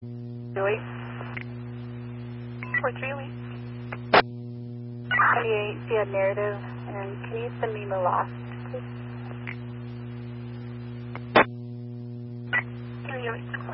Joey. 43 Elite. 28, if you had narrative, and can you send me the lost, please? 3 Elite.